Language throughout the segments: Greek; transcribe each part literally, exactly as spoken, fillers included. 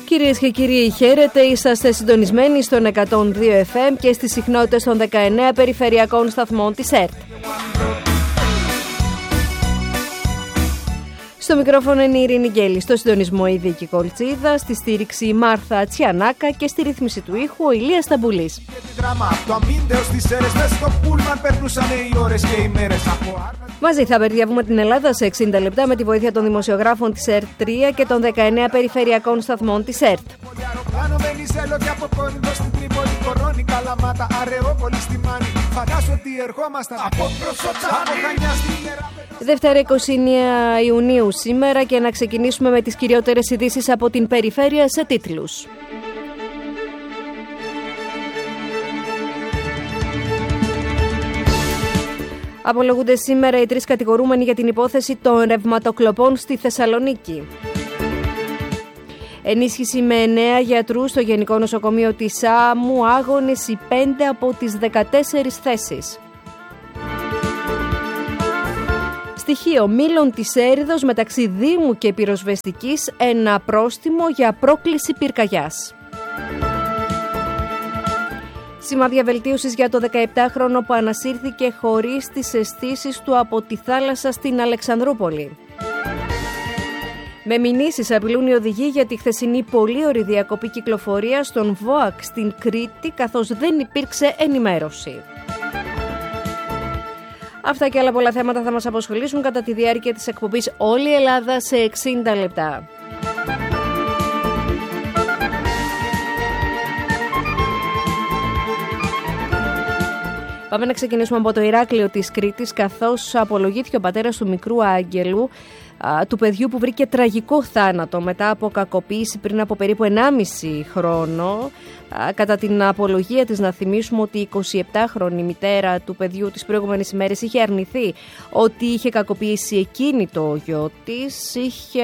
Κυρίες και κύριοι, χαίρετε. Είσαστε συντονισμένοι στον εκατόν δύο εφ εμ και στις συχνότητες των δεκαεννέα περιφερειακών σταθμών της ΕΡΤ. Στο μικρόφωνο είναι η Ειρήνη Γκέλη, στο συντονισμό η Δίκη Κολτσίδα, στη στήριξη η Μάρθα Τσιανάκα και στη ρύθμιση του ήχου ο Ηλίας Σταμπουλής. Μαζί θα περδιαβούμε την Ελλάδα σε εξήντα λεπτά με τη βοήθεια των δημοσιογράφων της ΕΡΤ τρία και των δεκαεννέα περιφερειακών σταθμών της ΕΡΤ. Δευτέρα είκοσι εννέα Ιουνίου σήμερα και να ξεκινήσουμε με τις κυριότερες ειδήσεις από την περιφέρεια σε τίτλους. Απολογούνται σήμερα οι τρεις κατηγορούμενοι για την υπόθεση των ρευματοκλοπών στη Θεσσαλονίκη. Ενίσχυση με εννέα γιατρούς στο Γενικό Νοσοκομείο της Σάμου, άγονες οι πέντε από τις δεκατέσσερις θέσεις. Στοιχείο Μήλων της Έριδος μεταξύ Δήμου και Πυροσβεστικής, ένα πρόστιμο για πρόκληση πυρκαγιάς. Σημάδια βελτίωσης για το δεκαεπτάχρονο που ανασύρθηκε χωρίς τις αισθήσεις του από τη θάλασσα στην Αλεξανδρούπολη. Με μηνύσεις απειλούν οι οδηγοί για τη χθεσινή πολύωρη διακοπή κυκλοφορία στον ΒΟΑΚ στην Κρήτη, καθώς δεν υπήρξε ενημέρωση. Αυτά και άλλα πολλά θέματα θα μας απασχολήσουν κατά τη διάρκεια της εκπομπής Όλη η Ελλάδα σε εξήντα λεπτά. Πάμε να ξεκινήσουμε από το Ηράκλειο της Κρήτης, καθώς απολογήθηκε ο πατέρας του μικρού Άγγελου, του παιδιού που βρήκε τραγικό θάνατο μετά από κακοποίηση πριν από περίπου ενάμιση χρόνο. Κατά την απολογία της, να θυμίσουμε ότι η εικοσιεπτάχρονη μητέρα του παιδιού τις προηγούμενες ημέρες είχε αρνηθεί ότι είχε κακοποιήσει εκείνη το γιο της. Είχε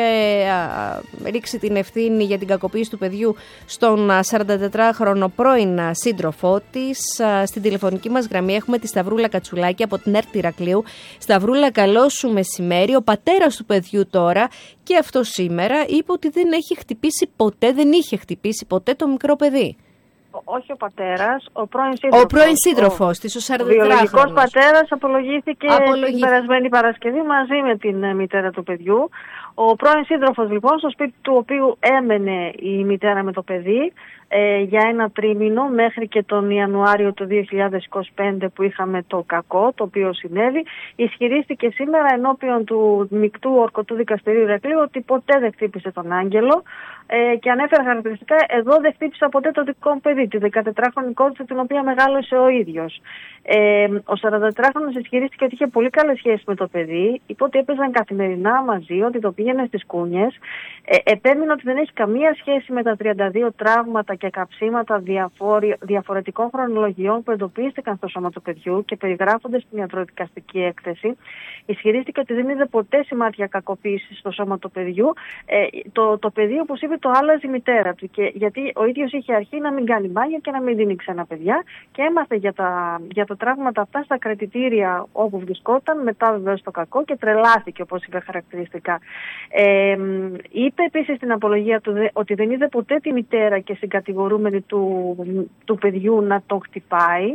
ρίξει την ευθύνη για την κακοποίηση του παιδιού στον σαραντατετράχρονο πρώην σύντροφό της. Στην τηλεφωνική μας γραμμή έχουμε τη Σταυρούλα Κατσουλάκη από την ΕΡΤ Ηρακλείου. Σταυρούλα, καλό σου μεσημέρι. Ο πατέρας του παιδιού τώρα, και αυτό σήμερα, είπε ότι δεν έχει χτυπήσει ποτέ, δεν είχε χτυπήσει ποτέ το μικρό παιδί. Όχι ο πατέρας, ο πρώην σύντροφος. Ο πρώην σύντροφος της, ο σαραντατετράχρονος. Ο βιολογικός πατέρας απολογήθηκε Απολογή... την περασμένη Παρασκευή μαζί με την μητέρα του παιδιού. Ο πρώην σύντροφος λοιπόν, στο σπίτι του οποίου έμενε η μητέρα με το παιδί ε, για ένα τρίμηνο μέχρι και τον Ιανουάριο του δύο χιλιάδες είκοσι πέντε που είχαμε το κακό το οποίο συνέβη, ισχυρίστηκε σήμερα ενώπιον του μεικτού ορκωτού δικαστηρίου Ηρακλείου ότι ποτέ δεν χτύπησε τον Άγγελο ε, και ανέφερε χαρακτηριστικά: εδώ δεν χτύπησα ποτέ το δικό μου παιδί, τη δεκατετράχρονη κόρη την οποία μεγάλωσε ο ίδιος. Ε, ο σαραντατετράχρονος ισχυρίστηκε ότι είχε πολύ καλές σχέσεις με το παιδί, είπε ότι έπαιζαν καθημερινά μαζί, ότι το πήγαινε στις κούνιες. Ε, επέμεινε ότι δεν έχει καμία σχέση με τα τριάντα δύο τραύματα και καψίματα διαφορι... διαφορετικών χρονολογιών που εντοπίστηκαν στο σώμα του παιδιού και περιγράφονται στην ιατροδικαστική έκθεση. Ισχυρίστηκε ότι δεν είδε ποτέ σημάδια κακοποίησης στο σώμα του παιδιού. Ε, το, το παιδί, όπως είπε, το άλλαζε η μητέρα του. Και, γιατί ο ίδιος είχε αρχίσει να μην κάνει μπάνιο και να μην δίνει ξένα παιδιά και έμαθε για τα, για τα τραύματα αυτά στα κρατητήρια όπου βρισκόταν, μετά βεβαίως το κακό και τρελάθηκε, όπως είπε χαρακτηριστικά. Ε, είπε επίσης στην απολογία του ότι δεν είδε ποτέ τη μητέρα και συγκατηγορούμενη του, του παιδιού να τον χτυπάει.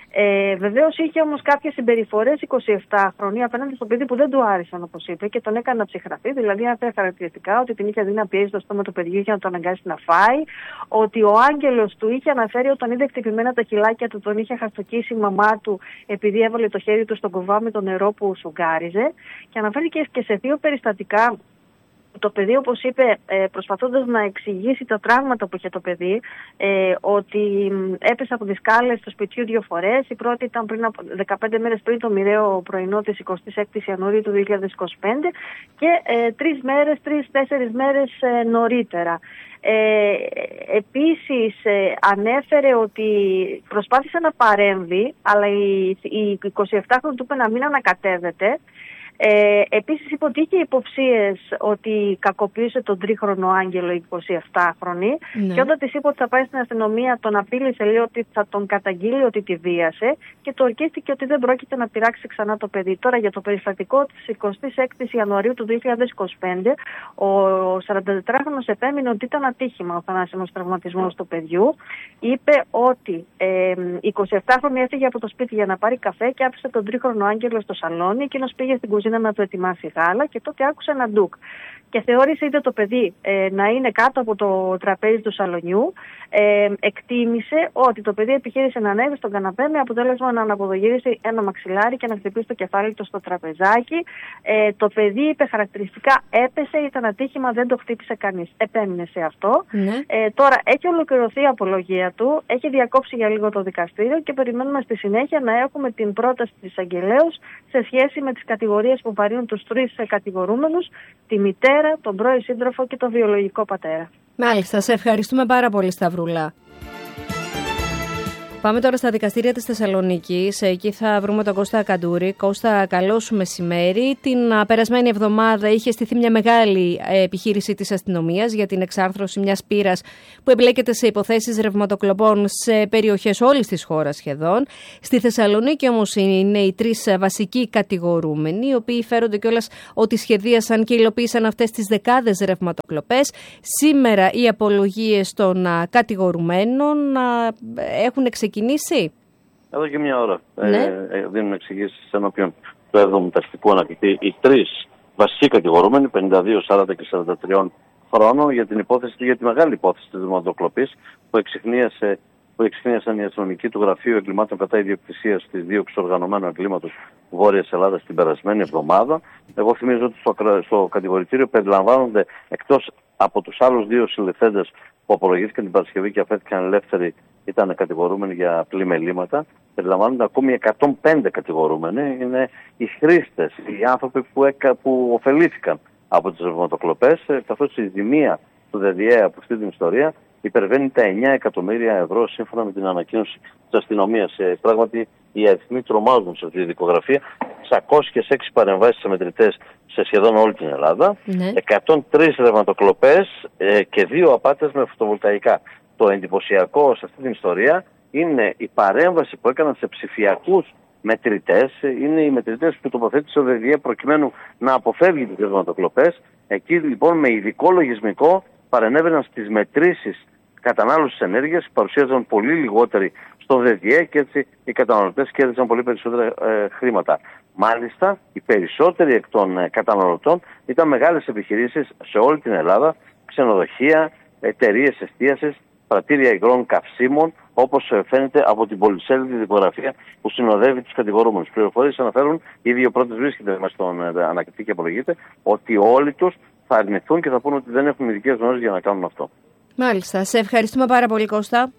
Ε, Βεβαίως είχε όμως κάποιες συμπεριφορές εικοσιεπτάχρονη απέναντι στο παιδί που δεν του άρεσαν, όπως είπε, και τον έκανε να ψυχραθεί. Δηλαδή, ανέφερε χαρακτηριστικά ότι την είχε δει να πιέζει το στόμα του παιδιού για να το αναγκάσει να φάει. Ότι ο άγγελος του είχε αναφέρει όταν είδε χτυπημένα τα χυλάκια του, τον είχε χαστοκίσει η μαμά του επειδή έβαλε το χέρι του στον κοβά με το νερό που σουγκάριζε. Και αναφέρθηκε και σε δύο περιστατικά. Το παιδί, όπως είπε, προσπαθώντας να εξηγήσει τα τραύματα που είχε το παιδί, ε, ότι έπεσε από τις σκάλες του σπιτιού δύο φορές. Η πρώτη ήταν πριν από δεκαπέντε μέρες πριν το μοιραίο πρωινό της εικοστή έκτη Ιανουαρίου του δύο χιλιάδες είκοσι πέντε και ε, τρεις μέρες, τρεις-τέσσερις μέρες ε, νωρίτερα. Ε, επίσης ε, ανέφερε ότι προσπάθησε να παρέμβει, αλλά η, η εικοσιεπτάχρονη του είπε να μην ανακατεύεται. Ε, επίσης είπε ότι είχε υποψίες ότι κακοποίησε τον τρίχρονο Άγγελο εικοσιεπτάχρονη, ναι. Και όταν της είπε ότι θα πάει στην αστυνομία, τον απείλησε, λέει ότι θα τον καταγγείλει ότι τη βίασε και του ορκίστηκε ότι δεν πρόκειται να πειράξει ξανά το παιδί. Τώρα για το περιστατικό της εικοστή έκτη Ιανουαρίου του δύο χιλιάδες είκοσι πέντε, ο σαραντατετράχρονος επέμεινε ότι ήταν ατύχημα ο θανάσιμος τραυματισμός του παιδιού. Είπε ότι ε, η εικοσιεπτάχρονη έφυγε από το σπίτι για να πάρει καφέ και άφησε τον τρίχρονο Άγγελο στο σαλόνι. Εκείνος πήγε στην κουζίνα να του ετοιμάσει γάλα και τότε άκουσε ένα ντουκ. Και θεώρησε είτε το παιδί ε, να είναι κάτω από το τραπέζι του σαλονιού. Ε, εκτίμησε ότι το παιδί επιχείρησε να ανέβει στον καναπέ με αποτέλεσμα να αναποδογύρισε ένα μαξιλάρι και να χτυπήσει το κεφάλι του στο τραπεζάκι. Ε, το παιδί, είπε, χαρακτηριστικά έπεσε, ήταν ατύχημα, δεν το χτύπησε κανείς. Επέμεινε σε αυτό. Ναι. Ε, τώρα έχει ολοκληρωθεί η απολογία του, έχει διακόψει για λίγο το δικαστήριο και περιμένουμε στη συνέχεια να έχουμε την πρόταση της εισαγγελέως σε σχέση με τις κατηγορίες που βαρύνουν τους τρεις κατηγορούμενους, τη μητέρα, τον πρώην σύντροφο και τον βιολογικό πατέρα. Μάλιστα, σε ευχαριστούμε πάρα πολύ, Σταυρούλα. Πάμε τώρα στα δικαστήρια της Θεσσαλονίκης. Εκεί θα βρούμε τον Κώστα Καντούρη. Κώστα, καλό σου μεσημέρι. Την περασμένη εβδομάδα είχε στηθεί μια μεγάλη επιχείρηση της αστυνομίας για την εξάρθρωση μιας πύρας που εμπλέκεται σε υποθέσεις ρευματοκλοπών σε περιοχές όλης της χώρας σχεδόν. Στη Θεσσαλονίκη όμως είναι οι τρεις βασικοί κατηγορούμενοι, οι οποίοι φέρονται κιόλας ότι σχεδίασαν και υλοποίησαν αυτές τις δεκάδες ρευματοκλοπές. Σήμερα οι απολογίες των κατηγορουμένων έχουν ξεκινήσει. Ξεκινήσει. Εδώ και μια ώρα ναι. ε, δίνουν εξηγήσεις ενώπιον του έβδομου Ταστικού Ανακριτή οι τρεις βασικοί κατηγορούμενοι, πενήντα δύο, σαράντα και σαράντα τρία χρόνων, για την υπόθεση, για τη μεγάλη υπόθεση της ρευματοκλοπής που εξηχνίασε που εξηχνίασαν οι αστυνομικοί του Γραφείου Εγκλημάτων κατά ιδιοκτησίας της δίωξης οργανωμένου εγκλήματος Βόρειας Ελλάδας την περασμένη εβδομάδα. Εγώ θυμίζω ότι στο, στο κατηγορητήριο περιλαμβάνονται, εκτός από τους άλλους δύο συλληφθέντες που απολογήθηκαν την Παρασκευή και αφέθηκαν ελεύθεροι, ήταν κατηγορούμενοι για πλημελήματα, περιλαμβάνονται ακόμη εκατόν πέντε κατηγορούμενοι. Είναι οι χρήστες, οι άνθρωποι που, έκα, που ωφελήθηκαν από τις ρευματοκλοπές, καθώς η ζημία του ΔΔΕ από αυτή την ιστορία υπερβαίνει τα εννιά εκατομμύρια ευρώ σύμφωνα με την ανακοίνωση της αστυνομίας. Ε, πράγματι, οι αριθμοί τρομάζουν σε αυτή τη δικογραφία. εξακόσιες έξι παρεμβάσεις σε μετρητές σε σχεδόν όλη την Ελλάδα, ναι. εκατόν τρεις ρευματοκλοπές ε, και δύο απάτες με φωτοβολταϊκά. Το εντυπωσιακό σε αυτή την ιστορία είναι η παρέμβαση που έκαναν σε ψηφιακούς μετρητές. Είναι οι μετρητές που τοποθέτησε ο ΔΔΕ προκειμένου να αποφεύγει τις ρευματοκλοπές. Εκεί λοιπόν με ειδικό λογισμικό παρενέβαιναν στις μετρήσεις κατανάλωσης ενέργειας, παρουσίαζαν πολύ λιγότεροι στο ΔΔΕ και έτσι οι καταναλωτές κέρδισαν πολύ περισσότερα ε, χρήματα. Μάλιστα, οι περισσότεροι εκ των ε, καταναλωτών ήταν μεγάλες επιχειρήσεις σε όλη την Ελλάδα, ξενοδοχεία, εταιρείες εστίασης, πρατήρια υγρών καυσίμων, όπως φαίνεται από την πολυσέλιδη δικογραφία που συνοδεύει τους κατηγορούμενους. Πληροφορίες αναφέρουν, ήδη ο πρώτος βρίσκεται μέσα στον ε, ανακριτή και απολογείται, ότι όλοι τους θα αρνηθούν και θα πούνε ότι δεν έχουν ειδικές γνώσεις για να κάνουν αυτό. Μάλιστα. Σε ευχαριστούμε πάρα πολύ, Κώστα.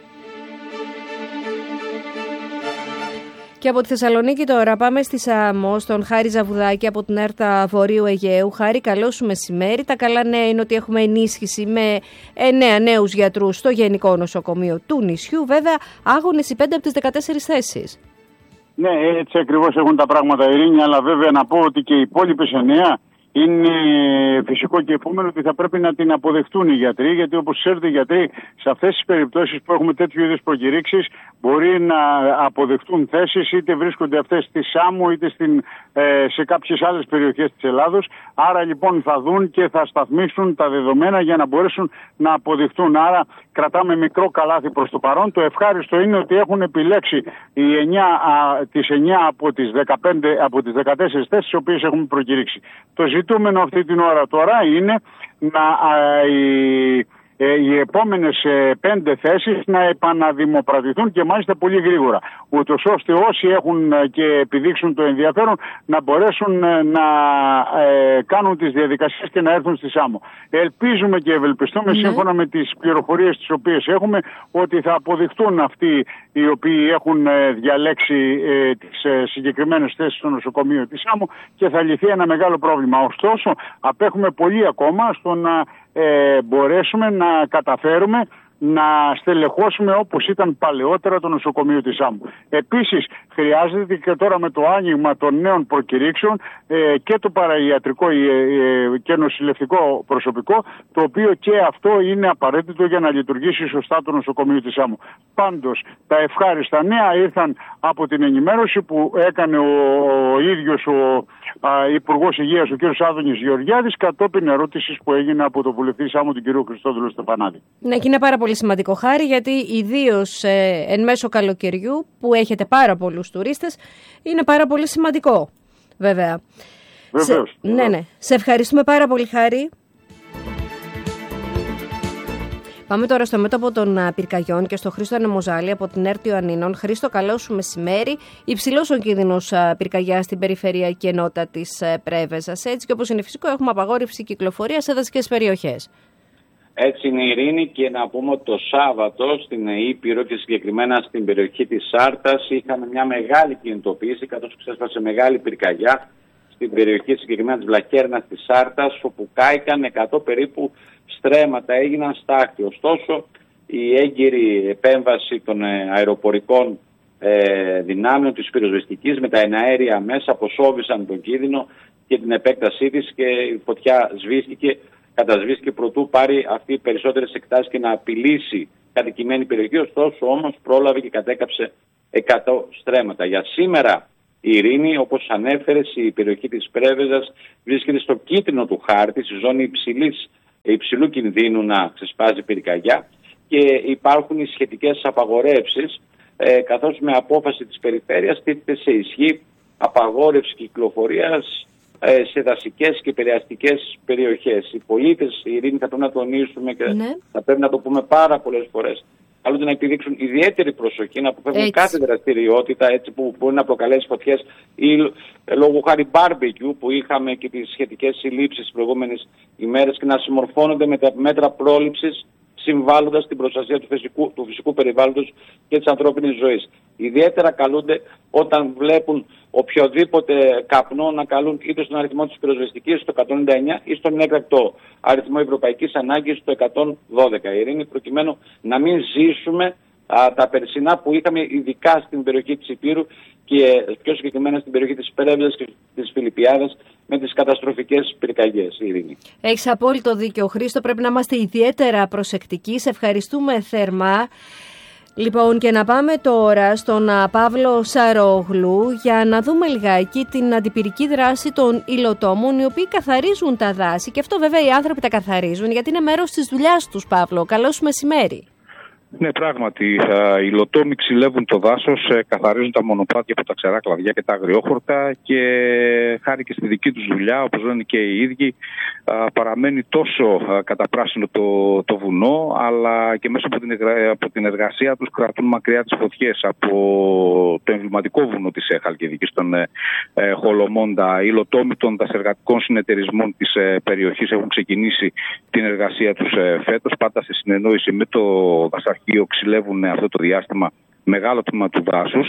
Και από τη Θεσσαλονίκη τώρα πάμε στη Σάμο, στον Χάρη Ζαβουδάκη από την ΕΡΤΑ Βορείου Αιγαίου. Χάρη, καλό σου μεσημέρι. Τα καλά νέα είναι ότι έχουμε ενίσχυση με εννέα νέους γιατρούς στο Γενικό Νοσοκομείο του νησιού. Βέβαια, άγονες οι πέντε από τις δεκατέσσερις θέσεις. Ναι, έτσι ακριβώς έχουν τα πράγματα, Ειρήνη, αλλά βέβαια να πω ότι και οι υπόλοιπες εννέα είναι φυσικό και επόμενο ότι θα πρέπει να την αποδεχτούν οι γιατροί, γιατί όπως ξέρετε οι γιατροί σε αυτές τις περιπτώσεις που έχουμε τέτοιου είδους προκηρύξεις μπορεί να αποδεχτούν θέσεις, είτε βρίσκονται αυτές στη Σάμο είτε στην, ε, σε κάποιες άλλες περιοχές της Ελλάδος. Άρα λοιπόν θα δουν και θα σταθμίσουν τα δεδομένα για να μπορέσουν να αποδεχτούν. Άρα κρατάμε μικρό καλάθι προς το παρόν. Το ευχάριστο είναι ότι έχουν επιλέξει οι εννέα, α, τις εννέα από τις, δεκαπέντε, από τις δεκατέσσερις θέσεις τις οποίες έχουμε προκηρύξει. Το ζητούμενο αυτή την ώρα τώρα είναι να α, οι, ε, οι επόμενες ε, πέντε θέσεις να επαναδημοπρατηθούν και μάλιστα πολύ γρήγορα, ούτως ώστε όσοι έχουν ε, και επιδείξουν το ενδιαφέρον να μπορέσουν ε, να ε, κάνουν τις διαδικασίες και να έρθουν στη Σάμο. Ελπίζουμε και ευελπιστούμε mm-hmm. σύμφωνα με τις πληροφορίες τις οποίες έχουμε ότι θα αποδειχτούν αυτοί οι οποίοι έχουν ε, διαλέξει ε, τις ε, συγκεκριμένες θέσεις στο νοσοκομείο της Σάμο και θα λυθεί ένα μεγάλο πρόβλημα. Ωστόσο, απέχουμε πολύ ακόμα στο να ε, μπορέσουμε να καταφέρουμε να στελεχώσουμε όπως ήταν παλαιότερα το νοσοκομείο της Σάμου. Επίσης, χρειάζεται και τώρα με το άνοιγμα των νέων προκηρύξεων ε, και το παραϊατρικό ε, ε, και νοσηλευτικό προσωπικό, το οποίο και αυτό είναι απαραίτητο για να λειτουργήσει σωστά το νοσοκομείο της Σάμου. Πάντως, τα ευχάριστα νέα ήρθαν από την ενημέρωση που έκανε ο, ο ίδιος ο α, Υπουργός Υγείας, ο κ. Άδωνης Γεωργιάδης, κατόπιν ερώτησης που έγινε από τον βουλευτή Σάμου, τον κ. Χριστόδουλο Στεφανάδη. Ναι, και είναι πάρα πολύ σημαντικό, Χάρη, γιατί ιδίως ε, εν μέσω καλοκαιριού που έχετε πάρα πολλούς τουρίστες, είναι πάρα πολύ σημαντικό, βέβαια. Βεβαίως. Σε, ναι, ναι. Σε ευχαριστούμε πάρα πολύ, Χάρη. Πάμε τώρα στο μέτωπο των πυρκαγιών και στο Χρήστο Ανεμοζάλη από την ΕΡΤ Ιωαννίνων. Χρήστο, καλό σου μεσημέρι. Υψηλός ο κίνδυνος πυρκαγιά στην περιφερειακή ενότητα της Πρέβεζας. Έτσι και όπως είναι φυσικό, έχουμε απαγόρευση κυκλοφορίας σε δασικές περιοχές. Έτσι είναι, Ειρήνη, και να πούμε ότι το Σάββατο στην Ήπειρο και συγκεκριμένα στην περιοχή της Σάρτας είχαμε μια μεγάλη κινητοποίηση, καθώς ξέσπασε μεγάλη πυρκαγιά στην περιοχή συγκεκριμένα της Βλακέρνας της Σάρτας, όπου κάηκαν εκατό περίπου στρέμματα, έγιναν στάχτη. Ωστόσο, η έγκυρη επέμβαση των αεροπορικών ε, δυνάμεων της πυροσβεστικής με τα εναέρια μέσα αποσόβησαν τον κίνδυνο και την επέκτασή της και η φωτιά σβήστηκε, κατασβήστηκε προτού πάρει αυτή περισσότερες εκτάσεις και να απειλήσει κατοικημένη περιοχή. Ωστόσο, όμως, πρόλαβε και κατέκαψε εκατό στρέμματα. Για σήμερα, η Ειρήνη, όπως ανέφερες, η περιοχή της Πρέβεζας βρίσκεται στο κίτρινο του χάρτη, στη ζώνη υψηλής, υψηλού κινδύνου να ξεσπάζει πυρκαγιά, και υπάρχουν οι σχετικές απαγορεύσεις, ε, καθώς με απόφαση της περιφέρειας τίθεται σε ισχύ απαγόρευση κυκλοφορίας ε, σε δασικές και περιαστικές περιοχές. Οι πολίτες, η Ειρήνη, θα πρέπει να τονίσουμε και ναι. θα πρέπει να το πούμε πάρα πολλές φορές, καλούνται να επιδείξουν ιδιαίτερη προσοχή, να αποφεύγουν κάθε δραστηριότητα έτσι, που μπορεί να προκαλέσει φωτιές ή λόγω χάρη μπάρμπεκιου που είχαμε και τις σχετικές συλλήψεις τις προηγούμενες ημέρες, και να συμμορφώνονται με τα μέτρα πρόληψης, συμβάλλοντας στην προστασία του φυσικού, του φυσικού περιβάλλοντος και της ανθρώπινης ζωής. Ιδιαίτερα καλούνται όταν βλέπουν οποιοδήποτε καπνό να καλούν είτε στον αριθμό της πυροσβεστικής στο εκατόν ενενήντα εννιά ή στον έκτακτο αριθμό ευρωπαϊκής ανάγκης στο εκατόν δώδεκα. Ειρήνη, προκειμένου να μην ζήσουμε α, τα περσινά που είχαμε ειδικά στην περιοχή της Υπήρου και πιο συγκεκριμένα στην περιοχή της Πρέβεζας και της Φιλιππιάδας με τις καταστροφικές πυρκαγιές, Ειρήνη. Έχεις απόλυτο δίκιο, Χρήστο. Πρέπει να είμαστε ιδιαίτερα προσεκτικοί. Σε ευχαριστούμε θερμά. Λοιπόν, και να πάμε τώρα στον Παύλο Σαρόγλου για να δούμε λιγάκι την αντιπυρική δράση των υλοτόμων, οι οποίοι καθαρίζουν τα δάση. Και αυτό βέβαια οι άνθρωποι τα καθαρίζουν γιατί είναι μέρος της δουλειάς τους, Παύλο. Καλό σου μεσημέρι. Ναι, πράγματι, οι υλοτόμοι ξυλεύουν το δάσος, καθαρίζουν τα μονοπάτια από τα ξερά κλαδιά και τα αγριόχορτα, και χάρη και στη δική τους δουλειά, όπως λένε και οι ίδιοι, παραμένει τόσο καταπράσινο το, το βουνό, αλλά και μέσα από την, από την εργασία τους κρατούν μακριά τις φωτιές από το εμβληματικό βουνό της Χαλκιδικής, τον ε, Χολομόντα. Οι υλοτόμοι των δασεργατικών συνεταιρισμών της ε, περιοχής έχουν ξεκινήσει την εργασία τους ε, φέτος, πάντα σε συνεννόηση με το δασαρχείο. Ξυλεύουν αυτό το διάστημα μεγάλο τμήμα του δάσους.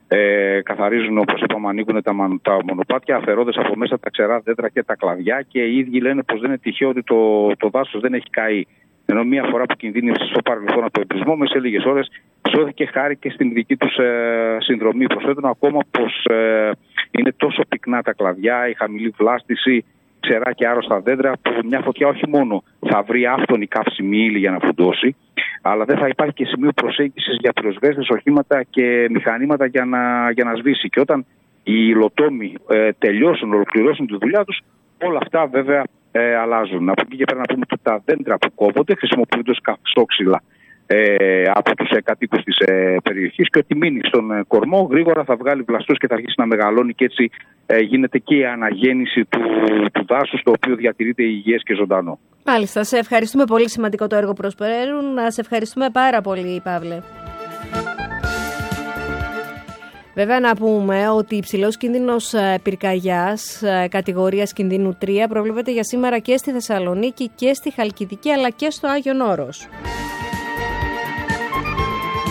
Ε, καθαρίζουν, όπως είπαμε, ανοίγουν τα, τα μονοπάτια, αφαιρώντας από μέσα τα ξερά δέντρα και τα κλαδιά, και οι ίδιοι λένε πως δεν είναι τυχαίο ότι το, το δάσος δεν έχει καεί. Ενώ μία φορά που κινδύνευσε στο παρελθόν από εμπρισμό, μέσα σε λίγες ώρες σώθηκε χάρη και στην δική τους ε, συνδρομή. Προσθέτουν ακόμα πως ε, είναι τόσο πυκνά τα κλαδιά, η χαμηλή βλάστηση, ξερά και άρρωστα δέντρα, που μια φωτιά όχι μόνο θα βρει άφθονη καύσιμη ύλη για να φουντώσει, αλλά δεν θα υπάρχει και σημείο προσέγγισης για πυροσβέστες, οχήματα και μηχανήματα για να, για να σβήσει. Και όταν οι υλοτόμοι ε, τελειώσουν, ολοκληρώσουν τη δουλειά τους, όλα αυτά βέβαια ε, αλλάζουν. Από εκεί και πέρα να πούμε ότι τα δέντρα που κόβονται χρησιμοποιούνται ως καυσόξυλα ε, από τους ε, κατοίκους της ε, περιοχής, και ότι μείνει στον ε, κορμό γρήγορα θα βγάλει βλαστούς και θα αρχίσει να μεγαλώνει, και έτσι ε, γίνεται και η αναγέννηση του, του δάσους, το οποίο διατηρείται υγιές και ζωντανό. Μάλιστα, σε ευχαριστούμε πολύ, σημαντικό το έργο προσπερούν. Να σε ευχαριστούμε πάρα πολύ, Παύλε. Βέβαια να πούμε ότι υψηλός κίνδυνος πυρκαγιάς κατηγορίας κινδύνου τρία προβλέπεται για σήμερα και στη Θεσσαλονίκη και στη Χαλκιδική, αλλά και στο Άγιον Όρος.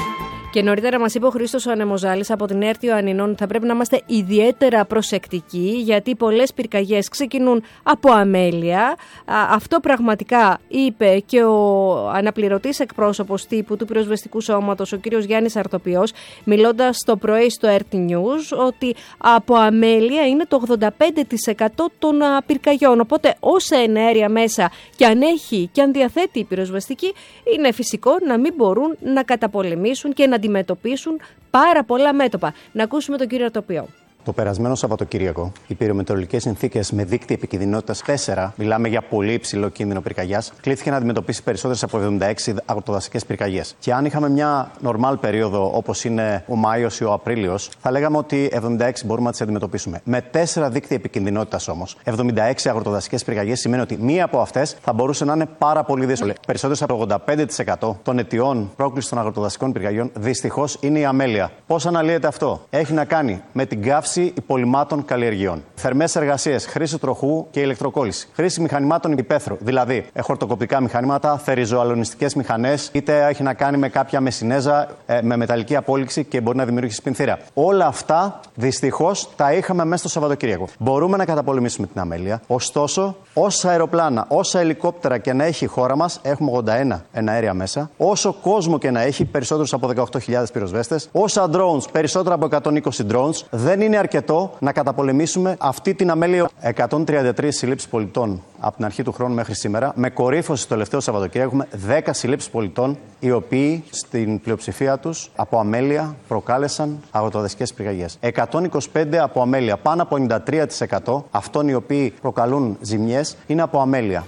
Και νωρίτερα μας είπε ο Χρήστος ο Ανεμοζάλης από την Έρτιο Ανινών θα πρέπει να είμαστε ιδιαίτερα προσεκτικοί, γιατί πολλές πυρκαγιές ξεκινούν από αμέλεια. Αυτό πραγματικά είπε και ο αναπληρωτής εκπρόσωπος τύπου του πυροσβεστικού σώματος, ο κύριος Γιάννης Αρτοπιός, μιλώντας το πρωί στο αρ τι News, ότι από αμέλεια είναι το ογδόντα πέντε τοις εκατό των πυρκαγιών. Οπότε όσα εναέρια μέσα και αν έχει και αν διαθέτει η πυροσβεστική, είναι φυσικό να μην μπορούν να καταπολεμήσουν και να αντιμετωπίσουν πάρα πολλά μέτωπα. Να ακούσουμε τον κύριο Αρτοπιό. Το περασμένο Σαββατοκύριακο, οι πυρομετεωρολογικές συνθήκες με δείκτη επικινδυνότητας τέσσερα, μιλάμε για πολύ υψηλό κίνδυνο πυρκαγιάς, κλήθηκε να αντιμετωπίσει περισσότερες από εβδομήντα έξι αγροτοδασικές πυρκαγιές. Και αν είχαμε μια νορμάλ περίοδο όπως είναι ο Μάιος ή ο Απρίλιος, θα λέγαμε ότι εβδομήντα έξι μπορούμε να τις αντιμετωπίσουμε. Με τέσσερα δείκτη επικινδυνότητας όμως, εβδομήντα έξι αγροτοδασικές πυρκαγιές σημαίνει ότι μία από αυτές θα μπορούσε να είναι πάρα πολύ δύσκολη. Περισσότερες από ογδόντα πέντε τοις εκατό των αιτιών πρόκλησης των αγροτοδασικών πυρκαγιών δυστυχώς είναι η αμέλεια. Πώς αναλύεται αυτό? Έχει να κάνει με την καύση υπολειμμάτων καλλιεργειών. Θερμές εργασίες, χρήση τροχού και ηλεκτροκόλληση. Χρήση μηχανημάτων υπαίθρου, δηλαδή χορτοκοπτικά μηχανήματα, θεριζοαλωνιστικές μηχανές, είτε έχει να κάνει με κάποια μεσινέζα ε, με μεταλλική απόλυξη και μπορεί να δημιουργήσει πινθήρα. Όλα αυτά δυστυχώς τα είχαμε μέσα στο Σαββατοκύριακο. Μπορούμε να καταπολεμήσουμε την αμέλεια, ωστόσο, όσα αεροπλάνα, όσα ελικόπτερα και να έχει η χώρα μας, έχουμε ογδόντα ένα εναέρια μέσα, όσο κόσμο και να έχει, περισσότερους από δεκαοκτώ χιλιάδες πυροσβέστες, όσα drones, περισσότερα από εκατόν είκοσι drones, δεν είναι αρκετό να καταπολεμήσουμε αυτή την αμέλεια. εκατόν τριάντα τρεις συλλήψεις πολιτών από την αρχή του χρόνου μέχρι σήμερα, με κορύφωση το τελευταίο Σαββατοκύριακο έχουμε δέκα συλλήψεις πολιτών, οι οποίοι στην πλειοψηφία τους από αμέλεια προκάλεσαν αγροτοδασικές πυρκαγιές. εκατόν είκοσι πέντε από αμέλεια, πάνω από ενενήντα τρία τοις εκατό αυτών οι οποίοι προκαλούν ζημιές είναι από αμέλεια.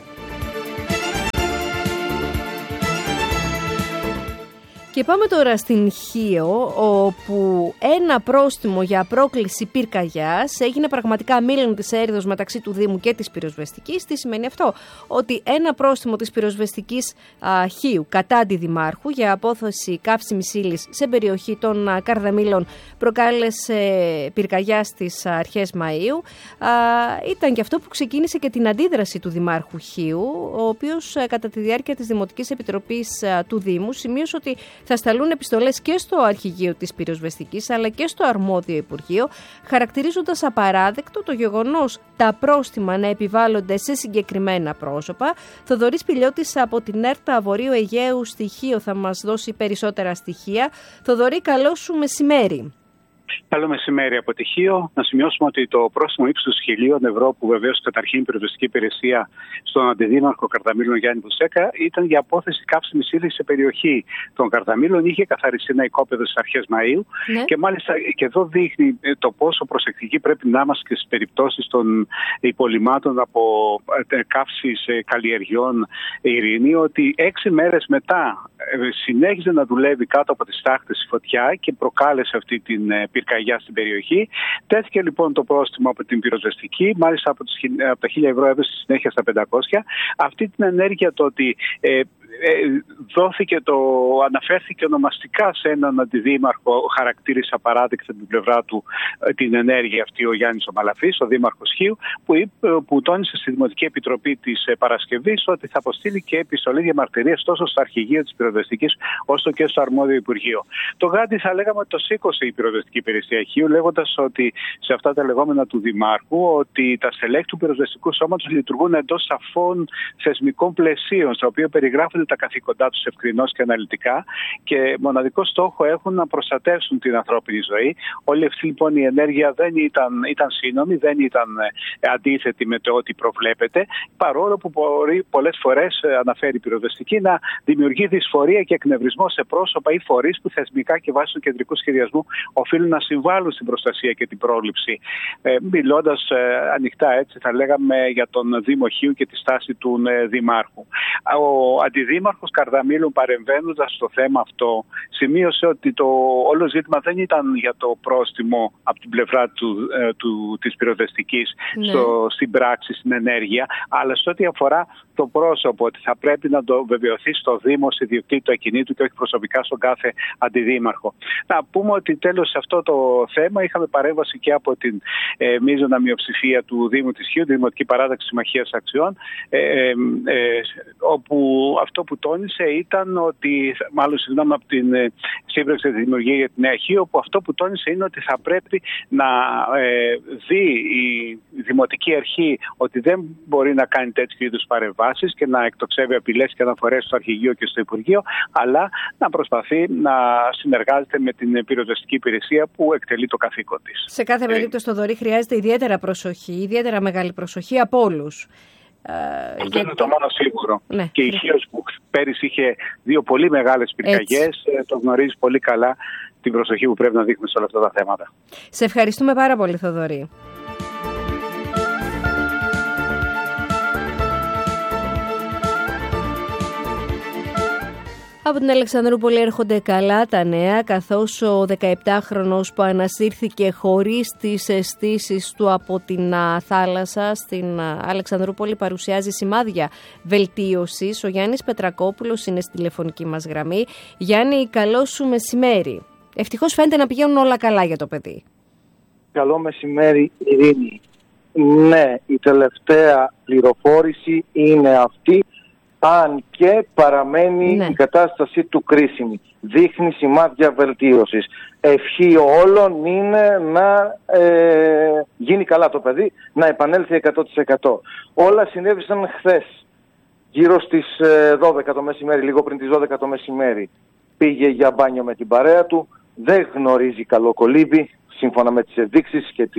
Και πάμε τώρα στην Χίο, όπου ένα πρόστιμο για πρόκληση πυρκαγιάς έγινε πραγματικά μήλων της έρηδος μεταξύ του Δήμου και της πυροσβεστικής. Τι σημαίνει αυτό? Ότι ένα πρόστιμο της πυροσβεστικής α, Χίου κατά αντιδημάρχου για απόθεση καύσιμης ύλης σε περιοχή των α, Καρδαμήλων προκάλεσε πυρκαγιά στις αρχές Μαΐου. Α, ήταν και αυτό που ξεκίνησε και την αντίδραση του Δημάρχου Χίου, ο οποίος α, κατά τη διάρκεια της Δημοτικής Επιτροπής α, του Δήμου σημείωσε ότι θα σταλούν επιστολές και στο Αρχηγείο της Πυροσβεστικής αλλά και στο αρμόδιο Υπουργείο, χαρακτηρίζοντας απαράδεκτο το γεγονός τα πρόστιμα να επιβάλλονται σε συγκεκριμένα πρόσωπα. Θοδωρής Πηλιώτης από την ΕΡΤΑ Βορείου Αιγαίου στοιχείο θα μας δώσει περισσότερα στοιχεία. Θοδωρή, καλό σου μεσημέρι. Καλό μεσημέρι από τυχείο. Να σημειώσουμε ότι το πρόστιμο ύψους χιλίων ευρώ που βεβαίως καταρχήν η πυροσβεστική υπηρεσία στον αντιδήμαρχο Καρδαμήλων Γιάννη Μπουσέκα ήταν για απόθεση καύσιμης ύλης σε περιοχή των Καρδαμήλων. Είχε καθαριστεί ένα οικόπεδο στις αρχές Μαΐου ναι. Και μάλιστα και εδώ δείχνει το πόσο προσεκτικοί πρέπει να είμαστε και στις περιπτώσεις των υπολειμμάτων από καύσης καλλιεργειών ειρήνη, ότι έξι μέρες μετά συνέχιζε να δουλεύει κάτω από τις τάχτες η φωτιά και προκάλεσε αυτή την πυρκαγιά στην περιοχή. Τέθηκε λοιπόν το πρόστιμο από την πυροσβεστική, μάλιστα από, τις, από τα χίλια ευρώ έδωσε στη συνέχεια στα πεντακόσια. Αυτή την ενέργεια το ότι ε, ε, δόθηκε το, αναφέρθηκε ονομαστικά σε έναν αντιδήμαρχο, χαρακτήρισε απαράδεκτα την πλευρά του ε, την ενέργεια αυτή ο Γιάννης ο Μαλαφής, ο δήμαρχος Χίου, που, είπε, που τόνισε στη Δημοτική Επιτροπή της ε, Παρασκευής ότι θα αποστείλει και επιστολή διαμαρτυρίας τόσο στο Αρχηγείο της Πυροσβεστικής όσο και στο αρμόδιο Υπουργείο. Το γάντι θα λέγαμε ότι το σήκωσε η Πυροσβεστική Υπηρεσία Χίου, λέγοντας ότι σε αυτά τα λεγόμενα του Δημάρχου ότι τα στελέχη του πυροσβεστικού σώματος λειτουργούν εντός σαφών θεσμικών πλαισίων, στα οποία περιγράφονται τα καθήκοντά τους ευκρινώς και αναλυτικά και μοναδικό στόχο έχουν να προστατεύσουν την ανθρώπινη ζωή. Όλη αυτή λοιπόν η ενέργεια δεν ήταν, ήταν σύνομη, δεν ήταν ε, αντίθετη με το ότι προβλέπεται, παρόλο που μπορεί πολλές φορές, ε, αναφέρει η πυροσβεστική, να δημιουργεί δυσφορία και εκνευρισμό σε πρόσωπα ή φορείς που θεσμικά και βάσει του κεντρικού σχεδιασμού οφείλουν να συμβάλλουν στην προστασία και την πρόληψη. Ε, μιλώντας ε, ανοιχτά έτσι θα λέγαμε για τον Δήμο Χίου και τη στάση του ε, Δημάρχου. Ο Αντιδήμαρχος Καρδαμήλων, παρεμβαίνοντας στο θέμα αυτό, σημείωσε ότι το όλο ζήτημα δεν ήταν για το πρόστιμο από την πλευρά του, ε, του, της πυροσβεστικής ναι. στο, στην πράξη, στην ενέργεια, αλλά στο ό,τι αφορά το πρόσωπο, ότι θα πρέπει να το βεβαιωθεί στο Δήμο, στη ιδιοκτήτη του ακινήτου και όχι προσωπικά στον κάθε αντιδήμαρχο. Να πούμε ότι τέλος σε αυτό το θέμα είχαμε παρέμβαση και από την ε, μείζωνα μειοψηφία του Δήμου της Χίου, τη Δημοτική Παράταξη Συμμαχίας Αξιών, ε, ε, ε, όπου αυτό που τόνισε ήταν ότι, μάλλον συγγνώμη, από την ε, σύμπραξη τη δημιουργία για την Νέα Χίο, που αυτό που τόνισε είναι ότι θα πρέπει να ε, δει η Δημοτική Αρχή ότι δεν μπορεί να κάνει τέτοιου είδους παρεμβάσεις και να εκτοξεύει απειλές και αναφορές στο Αρχηγείο και στο Υπουργείο, αλλά να προσπαθεί να συνεργάζεται με την πυροσβεστική υπηρεσία που εκτελεί το καθήκον της. Σε κάθε περίπτωση, Θοδωρή, χρειάζεται ιδιαίτερα προσοχή, ιδιαίτερα μεγάλη προσοχή από όλους. Αυτό γιατί... είναι το μόνο σίγουρο. Ναι. Και η Χίος που πέρυσι είχε δύο πολύ μεγάλες πυρκαγιές, το γνωρίζει πολύ καλά την προσοχή που πρέπει να δείχνουμε σε όλα αυτά τα θέματα. Σε ευχαριστούμε πάρα πολύ, Θοδωρή. Από την Αλεξανδρούπολη έρχονται καλά τα νέα, καθώς ο δεκαεπτάχρονος που ανασύρθηκε χωρίς τις αισθήσεις του από την θάλασσα στην Αλεξανδρούπολη παρουσιάζει σημάδια βελτίωσης. Ο Γιάννης Πετρακόπουλος είναι στη τηλεφωνική μας γραμμή. Γιάννη, καλό σου μεσημέρι. Ευτυχώς φαίνεται να πηγαίνουν όλα καλά για το παιδί. Καλό μεσημέρι, Ειρήνη. Ναι, η τελευταία πληροφόρηση είναι αυτή. Αν και παραμένει ναι. η κατάσταση του κρίσιμη. Δείχνει σημάδια βελτίωσης. Ευχή όλων είναι να ε, γίνει καλά το παιδί, να επανέλθει εκατό τοις εκατό. Όλα συνέβησαν χθες, γύρω στις δώδεκα το μεσημέρι, λίγο πριν τις δώδεκα το μεσημέρι. Πήγε για μπάνιο με την παρέα του, δεν γνωρίζει καλό κολύμπι, σύμφωνα με τις ενδείξεις και